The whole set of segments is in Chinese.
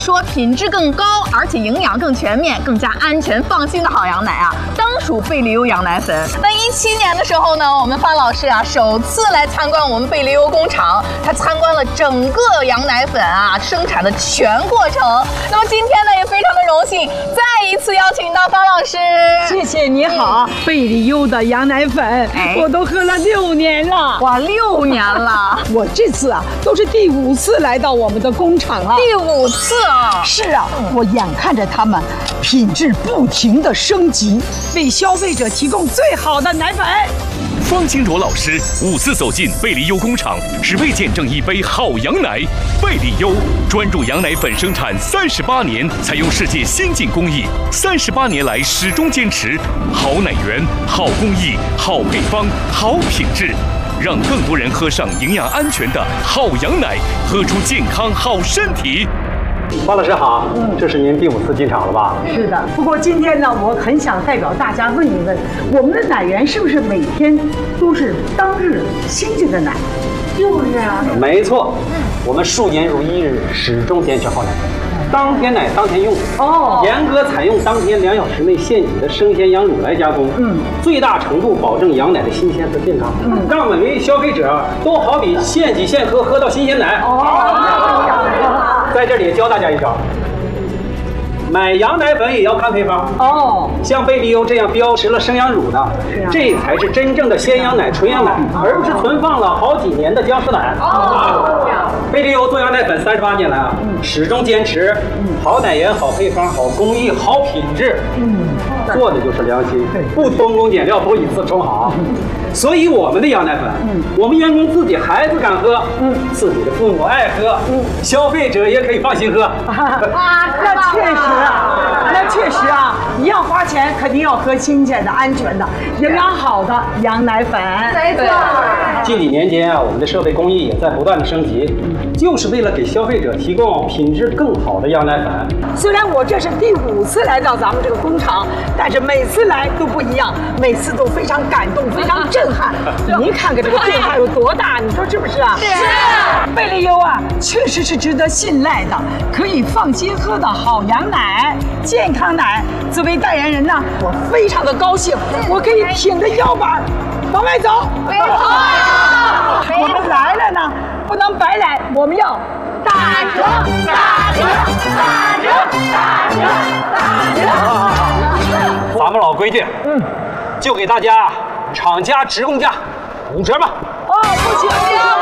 说品质更高，而且营养更全面、更加安全放心的好羊奶啊，当属贝利优羊奶粉。那17年的时候呢，我们方老师啊首次来参观我们贝利优工厂，他参观了整个羊奶粉啊生产的全过程。那么今天呢，也非常的荣幸，再一次邀请到方老师。 谢谢，你好。贝利优的羊奶粉，我都喝了6年了。 哇，6年了！ 我这次啊都是第5次来到我们的工厂了。 第5次啊！ 是啊，我眼看着他们品质不停的升级，为消费者提供最好的奶粉。 方金卓老师5次走进贝利优工厂，只为见证一杯好羊奶。贝利优专注羊奶粉生产38年，采用世界先进工艺，38年来始终坚持好奶源、好工艺、好配方、好品质，让更多人喝上营养安全的好羊奶，喝出健康好身体。 方老师好，这是您第5次进厂了吧？ 是的，不过今天呢，我很想代表大家问一问，我们的奶源是不是每天都是当日新鲜的奶？就是啊， 没错，我们数年如一日，始终坚持好奶，当天奶当天用。严格采用当天2小时内现挤的生鲜羊乳来加工，最大程度保证羊奶的新鲜和健康，让每位消费者都好比现挤现喝，喝到新鲜奶。在这里教大家一招，买羊奶粉也要看配方。像贝利优这样标识了生羊乳的，这才是真正的鲜羊奶、纯羊奶，而不是存放了好几年的僵尸奶。贝利优做羊奶粉38年来啊，始终坚持好奶源、好配方、好工艺、好品质，做的就是良心，不偷工减料，不以次充好。所以我们的羊奶粉，我们员工自己孩子敢喝，自己的父母爱喝，消费者也可以放心喝。 那确实啊，你要花钱，肯定要喝新鲜的、安全的、营养好的羊奶粉。 没错。 近几年间啊，我们的设备工艺也在不断的升级，就是为了给消费者提供品质更好的羊奶粉。 虽然我这是第5次来到咱们这个工厂，但是每次来都不一样，每次都非常感动，非常震撼。您看看这个震撼有多大，你说是不是啊？是。贝利优啊，确实是值得信赖的，可以放心喝的好羊奶、健康奶。作为代言人呢，我非常的高兴，我可以挺着腰板往外走。 没错。 我们来了呢，不能白来，我们要打折，打折，打折，打折，打折。 咱们老规矩，就给大家厂家直供价5折吧。 不行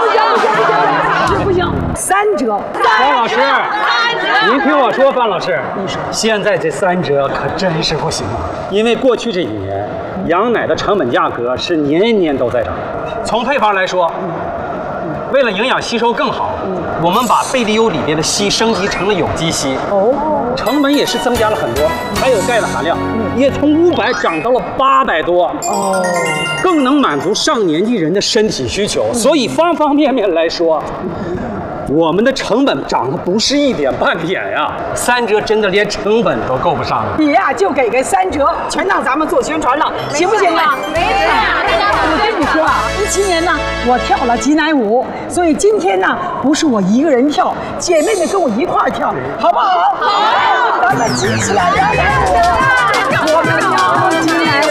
，3折。 方老师，您听我说，方老师，现在这3折可真是不行啊！因为过去这几年，羊奶的成本价格是年年都在涨。从配方来说，为了营养吸收更好，我们把贝利优里边的硒升级成了有机硒，成本也是增加了很多，还有钙的含量也从500涨到了800多，更能满足上年纪人的身体需求。所以方方面面来说，我们的成本涨得不是一点半点呀，3折真的连成本都够不上了。 你呀就给个3折，全让咱们做宣传了，行不行啊？ 没错。 我跟你说啊，17年呢，我跳了挤奶舞，所以今天呢，不是我一个人跳，姐妹们跟我一块儿跳，好不好？好，咱们挤起来跳奶舞，我们跳挤奶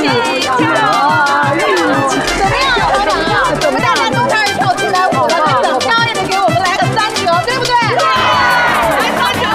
舞， 怎么样？大家都开始跳挤奶舞了，那怎么着也得给我们来个3折，对不对？对，来3折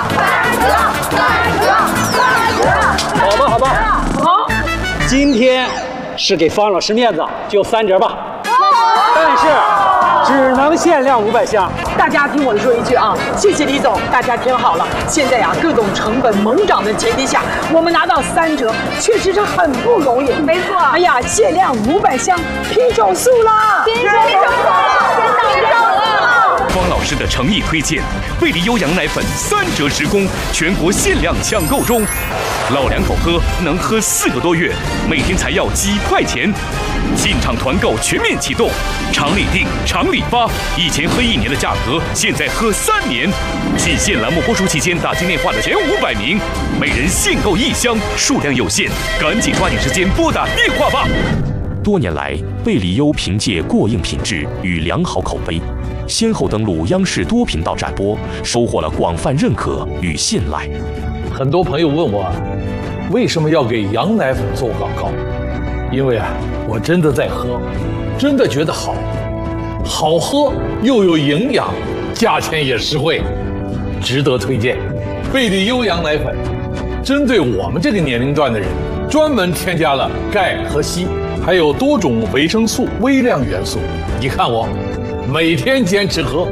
，3折，3折，3折。 好吧。好，今天是给方老师面子，就3折吧。但是只能限量500箱。 大家听我说一句啊，谢谢李总，大家听好了，现在呀各种成本猛涨的前提下，我们拿到3折，确实是很不容易。 没错。 哎呀，限量500箱，拼手速啦！ 拼手速了！ 方老师的诚意推荐，贝利优羊奶粉3折直供，全国限量抢购中。老两口喝能喝4个多月，每天才要几块钱。进场团购全面启动，厂里订，厂里发。以前喝1年的价格，现在喝3年。仅限栏目播出期间打进电话的前500名，每人限购1箱，数量有限，赶紧抓紧时间拨打电话吧。多年来，贝利优凭借过硬品质与良好口碑， 先后登陆央视多频道展播，收获了广泛认可与信赖。 很多朋友问我，为什么要给羊奶粉做广告？因为我真的在喝，真的觉得好，好喝又有营养，价钱也实惠，值得推荐。贝利优羊奶粉针对我们这个年龄段的人，专门添加了钙和硒，还有多种维生素、微量元素。你看我每天坚持喝。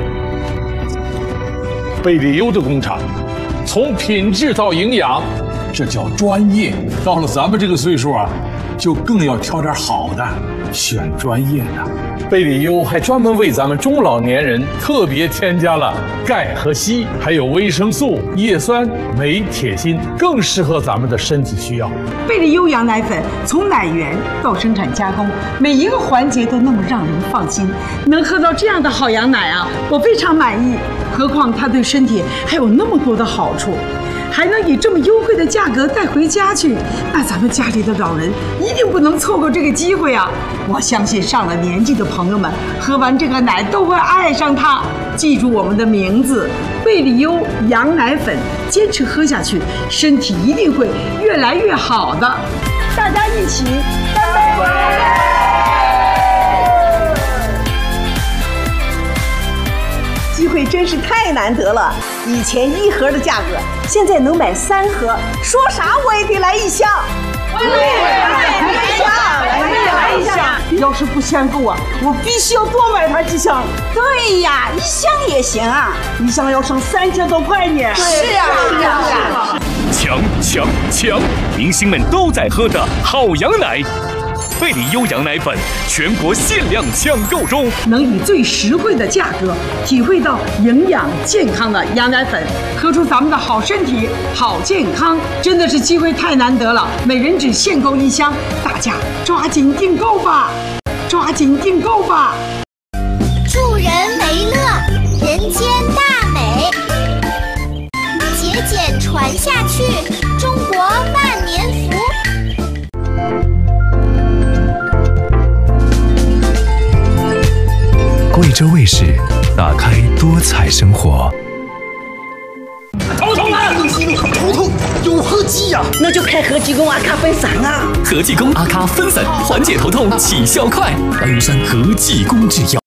贝利优的工厂，从品质到营养，这叫专业。到了咱们这个岁数就更要挑点好的，选专业的。贝利优还专门为咱们中老年人特别添加了钙和硒，还有维生素、叶酸、镁、铁、锌，更适合咱们的身体需要。 贝利优羊奶粉从奶源到生产加工，每一个环节都那么让人放心。能喝到这样的好羊奶我非常满意。何况它对身体还有那么多的好处。还能以这么优惠的价格带回家去，那咱们家里的老人一定不能错过这个机会我相信上了年纪的朋友们喝完这个奶都会爱上它。记住我们的名字，贝利优羊奶粉，坚持喝下去，身体一定会越来越好的。大家一起干杯！ 机会真是太难得了，以前1盒的价格，现在能买3盒，说啥我也得来一箱。来一箱。 要是不嫌够我必须要多买它几箱。 对呀，1箱也行 1箱要省3000多块呢。 是啊。 强！明星们都在喝的好羊奶。贝利优羊奶粉全国限量抢购中， 能以最实惠的价格体会到营养健康的羊奶粉，喝出咱们的好身体、好健康，真的是机会太难得了。每人只限购1箱，大家抓紧订购吧！ 助人为乐，人间大美，节俭传下去，中国万年福。 贵州卫视，打开多彩生活。 头痛有合剂呀， 那就开合济宫阿卡分散合济宫阿卡分散，缓解头痛起效快。白云山合济宫制药。